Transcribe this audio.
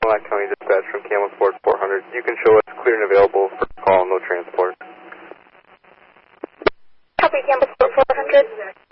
Black County Dispatch from Camel Sport 400. You can show us clear and available for call, no transport. Copy, Campbell Sport 400.